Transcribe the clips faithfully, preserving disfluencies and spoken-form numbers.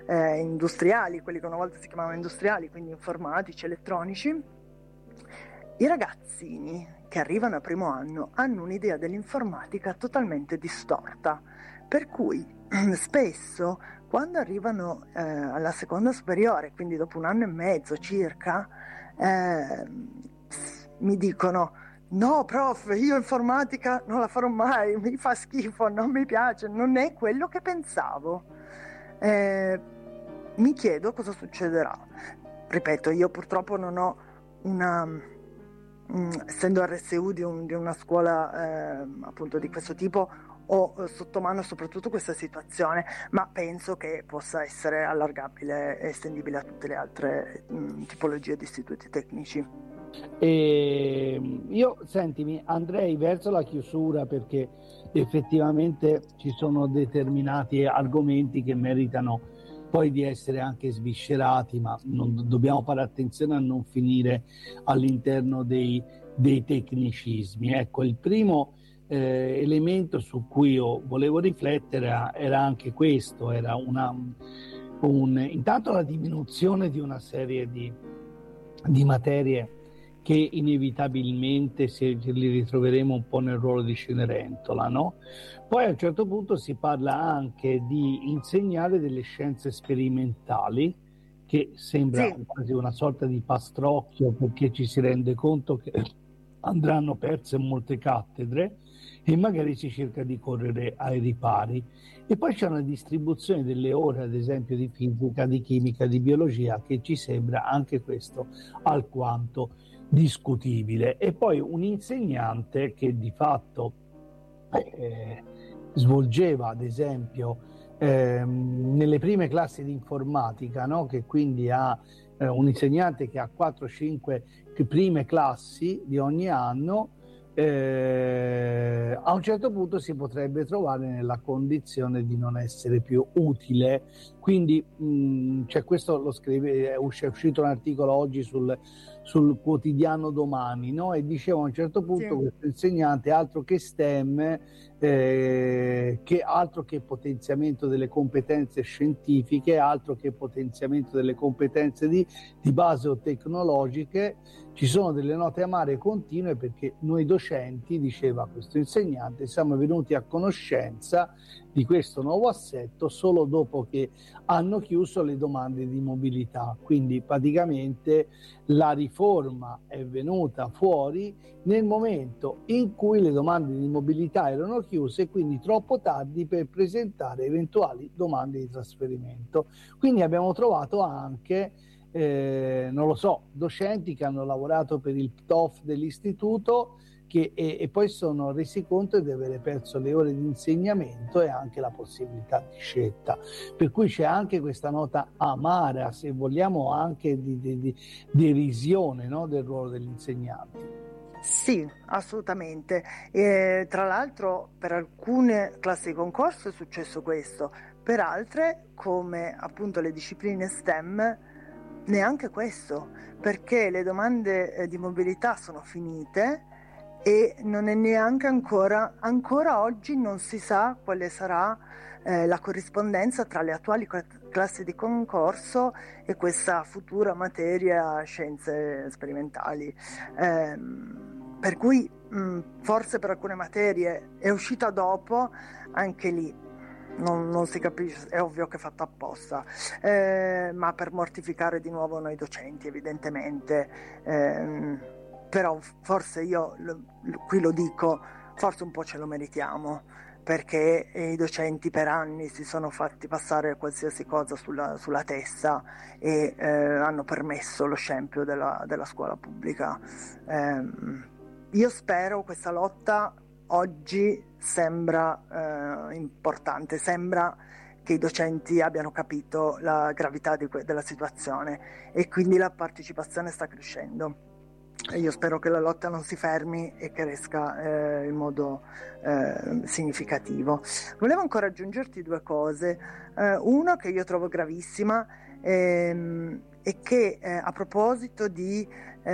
eh, industriali, quelli che una volta si chiamavano industriali, quindi informatici, elettronici. I ragazzini che arrivano a primo anno hanno un'idea dell'informatica totalmente distorta, per cui spesso quando arrivano eh, alla seconda superiore, quindi dopo un anno e mezzo circa, eh, mi dicono: no prof, io informatica non la farò mai, mi fa schifo, non mi piace, non è quello che pensavo. Eh, mi chiedo cosa succederà. Ripeto, io purtroppo non ho una, mh, essendo R S U di, un, di una scuola eh, appunto di questo tipo, ho eh, sotto mano soprattutto questa situazione, ma penso che possa essere allargabile e estendibile a tutte le altre mh, tipologie di istituti tecnici. E io, sentimi, andrei verso la chiusura, perché effettivamente ci sono determinati argomenti che meritano poi di essere anche sviscerati, ma non, dobbiamo fare attenzione a non finire all'interno dei, dei tecnicismi. Ecco, il primo eh, elemento su cui io volevo riflettere era anche questo, era una, un, intanto la diminuzione di una serie di, di materie che inevitabilmente se li ritroveremo un po' nel ruolo di Cenerentola, no? Poi a un certo punto si parla anche di insegnare delle scienze sperimentali, che sembra Sì. quasi una sorta di pastrocchio, perché ci si rende conto che andranno perse molte cattedre e magari si cerca di correre ai ripari. E poi c'è una distribuzione delle ore, ad esempio, di fisica, di chimica, di biologia, che ci sembra anche questo alquanto discutibile. E poi un insegnante che di fatto eh, svolgeva, ad esempio, ehm, nelle prime classi di informatica, no? Che quindi ha eh, un insegnante che ha quattro cinque prime classi di ogni anno, eh, a un certo punto si potrebbe trovare nella condizione di non essere più utile. Quindi mh, cioè questo lo scrive, è uscito un articolo oggi sul, sul quotidiano Domani, no? E diceva a un certo punto sì, questo insegnante, altro che STEM, eh, che altro che potenziamento delle competenze scientifiche, altro che potenziamento delle competenze di, di base o tecnologiche, ci sono delle note amare continue, perché noi docenti, diceva questo insegnante, siamo venuti a conoscenza di questo nuovo assetto solo dopo che hanno chiuso le domande di mobilità. Quindi praticamente la riforma è venuta fuori nel momento in cui le domande di mobilità erano chiuse, quindi troppo tardi per presentare eventuali domande di trasferimento. Quindi abbiamo trovato anche eh, non lo so, docenti che hanno lavorato per il P T O F dell'istituto che, e, e poi sono resi conto di avere perso le ore di insegnamento e anche la possibilità di scelta, per cui c'è anche questa nota amara, se vogliamo, anche di, di, di derisione, no, del ruolo degli insegnanti. Sì, assolutamente. E, tra l'altro per alcune classi di concorso è successo questo, per altre, come appunto le discipline STEM, neanche questo, perché le domande di mobilità sono finite e non è neanche ancora, ancora oggi non si sa quale sarà eh, la corrispondenza tra le attuali classi di concorso e questa futura materia scienze sperimentali. Eh, per cui mh, forse per alcune materie è uscita dopo, anche lì non, non si capisce, è ovvio che è fatta apposta, eh, ma per mortificare di nuovo noi docenti evidentemente. Eh, però forse io lo, qui lo dico, forse un po' ce lo meritiamo, perché i docenti per anni si sono fatti passare qualsiasi cosa sulla, sulla testa e eh, hanno permesso lo scempio della, della scuola pubblica. Eh, io spero questa lotta oggi sembra eh, importante, sembra che i docenti abbiano capito la gravità di que- della situazione e quindi la partecipazione sta crescendo. Io spero che la lotta non si fermi e cresca eh, in modo eh, significativo. Volevo ancora aggiungerti due cose. Eh, uno che io trovo gravissima ehm, è che eh, a proposito di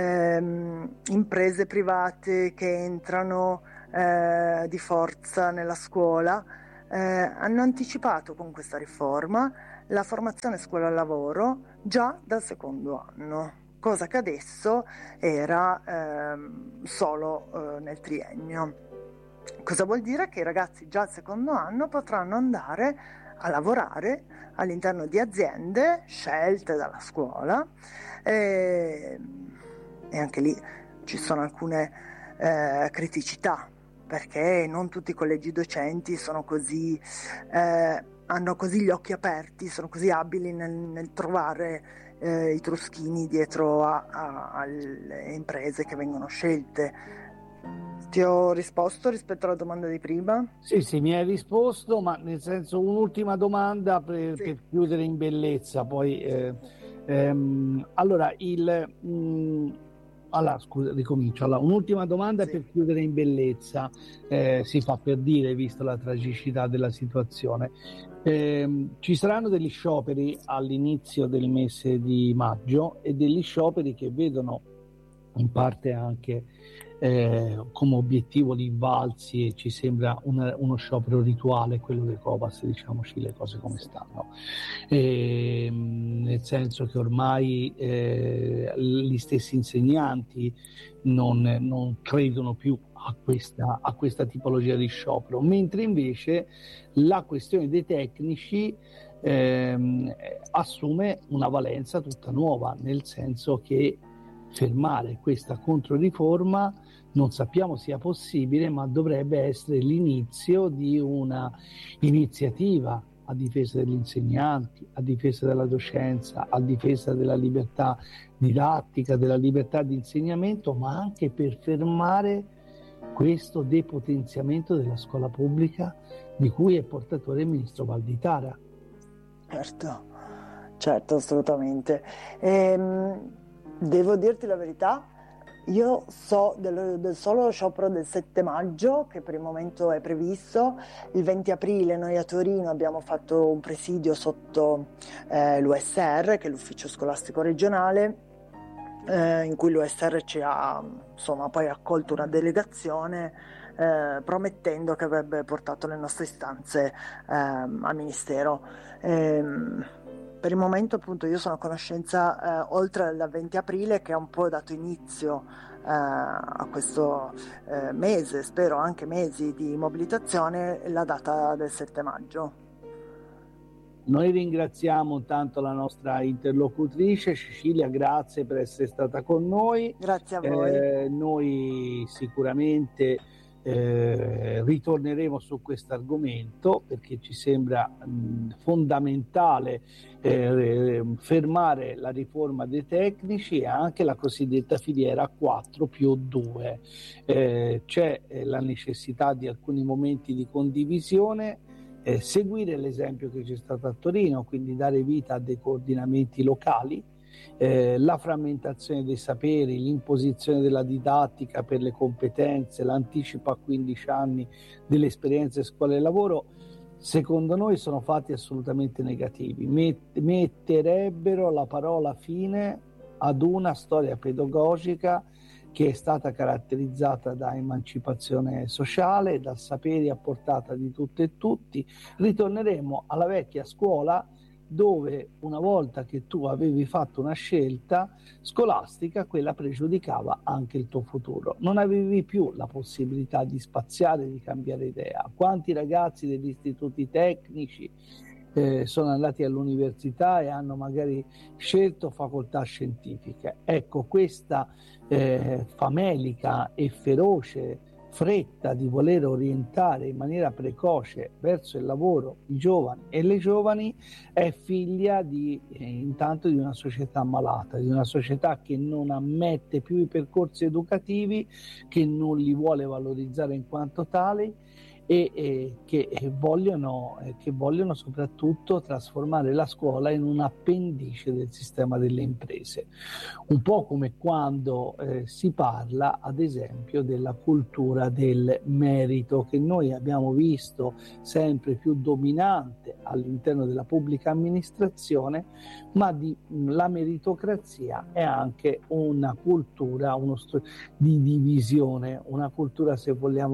ehm, imprese private che entrano eh, di forza nella scuola, eh, hanno anticipato con questa riforma la formazione scuola-lavoro già dal secondo anno, cosa che adesso era ehm, solo eh, nel triennio. Cosa vuol dire? Che i ragazzi già al secondo anno potranno andare a lavorare all'interno di aziende scelte dalla scuola, e, e anche lì ci sono alcune eh, criticità, perché non tutti i collegi docenti sono così, eh, hanno così gli occhi aperti, sono così abili nel, nel trovare eh, i truschini dietro a, a, alle imprese che vengono scelte. Ti ho risposto rispetto alla domanda di prima? Sì, sì, mi hai risposto, ma nel senso un'ultima domanda per, Sì. per chiudere in bellezza. Poi, eh, ehm, allora, il, mh, allora, scusa, ricomincio. Allora, un'ultima domanda Sì. per chiudere in bellezza, eh, si fa per dire, visto la tragicità della situazione. Eh, ci saranno degli scioperi all'inizio del mese di maggio e degli scioperi che vedono in parte anche eh, come obiettivo gli invalsi, e ci sembra una, uno sciopero rituale quello del Cobas, diciamoci le cose come stanno, e, nel senso che ormai eh, gli stessi insegnanti non, non credono più a questa, a questa tipologia di sciopero, mentre invece la questione dei tecnici ehm, assume una valenza tutta nuova, nel senso che fermare questa controriforma non sappiamo sia possibile, ma dovrebbe essere l'inizio di una iniziativa a difesa degli insegnanti, a difesa della docenza, a difesa della libertà didattica, della libertà di insegnamento, ma anche per fermare questo depotenziamento della scuola pubblica di cui è portatore il ministro Valditara. Certo, certo, assolutamente. Ehm, devo dirti la verità, io so del, del solo sciopero del sette maggio, che per il momento è previsto. Il venti aprile noi a Torino abbiamo fatto un presidio sotto eh, l'U S R, che è l'Ufficio Scolastico Regionale, eh, in cui l'U S R ci ha insomma poi accolto una delegazione eh, promettendo che avrebbe portato le nostre istanze eh, al Ministero. Ehm, Per il momento appunto io sono a conoscenza, eh, oltre al venti aprile, che ha un po' dato inizio eh, a questo eh, mese, spero anche mesi di mobilitazione, la data del sette maggio. Noi ringraziamo tanto la nostra interlocutrice Cecilia, grazie per essere stata con noi. Grazie a voi. Eh, noi sicuramente eh, ritorneremo su questo argomento, perché ci sembra mh, fondamentale eh, fermare la riforma dei tecnici e anche la cosiddetta filiera quattro più due. Eh, c'è eh, la necessità di alcuni momenti di condivisione, eh, seguire l'esempio che c'è stato a Torino, quindi dare vita a dei coordinamenti locali. Eh, la frammentazione dei saperi, l'imposizione della didattica per le competenze, l'anticipo a quindici anni delle esperienze scuola e lavoro, secondo noi sono fatti assolutamente negativi, Met- metterebbero la parola fine ad una storia pedagogica che è stata caratterizzata da emancipazione sociale, dal sapere a portata di tutte e tutti. Ritorneremo alla vecchia scuola, dove una volta che tu avevi fatto una scelta scolastica, quella pregiudicava anche il tuo futuro. Non avevi più la possibilità di spaziare, di cambiare idea. Quanti ragazzi degli istituti tecnici eh, sono andati all'università e hanno magari scelto facoltà scientifiche? Ecco, questa eh, famelica e feroce fretta di voler orientare in maniera precoce verso il lavoro i giovani e le giovani è figlia di eh, intanto di una società malata, di una società che non ammette più i percorsi educativi, che non li vuole valorizzare in quanto tali e, e che e vogliono, eh, che vogliono soprattutto trasformare la scuola in un appendice del sistema delle imprese. Un po' come quando eh, si parla, ad esempio, della cultura del merito, che noi abbiamo visto sempre più dominante all'interno della pubblica amministrazione, ma di, la meritocrazia è anche una cultura uno st- di divisione, una cultura, se vogliamo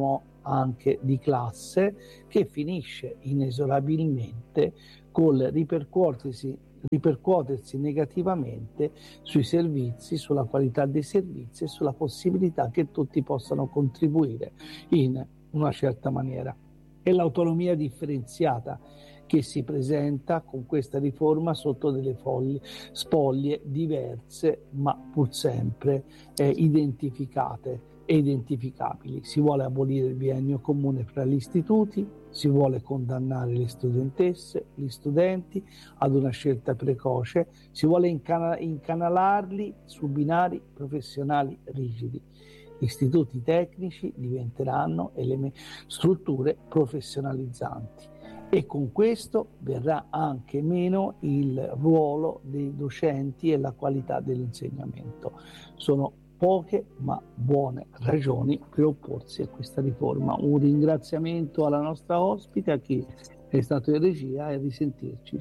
anche di classe che finisce inesorabilmente col ripercuotersi, ripercuotersi negativamente sui servizi, sulla qualità dei servizi e sulla possibilità che tutti possano contribuire in una certa maniera. È l'autonomia differenziata che si presenta con questa riforma sotto delle foglie, spoglie diverse, ma pur sempre eh, identificate e identificabili. Si vuole abolire il biennio comune fra gli istituti, si vuole condannare le studentesse, gli studenti ad una scelta precoce, si vuole incana- incanalarli su binari professionali rigidi. Gli istituti tecnici diventeranno eleme- strutture professionalizzanti. E con questo verrà anche meno il ruolo dei docenti e la qualità dell'insegnamento. Sono poche ma buone ragioni per opporsi a questa riforma. Un ringraziamento alla nostra ospite, a chi è stato in regia, e a risentirci.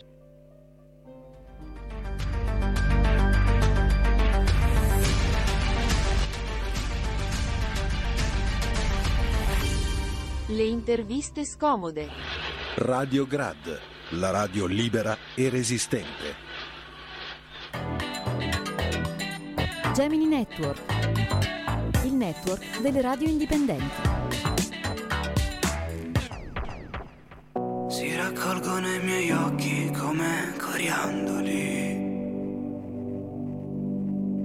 Le interviste scomode. Radio Grad, la radio libera e resistente. Gemini Network, il network delle radio indipendenti. Si raccolgono i miei occhi come coriandoli.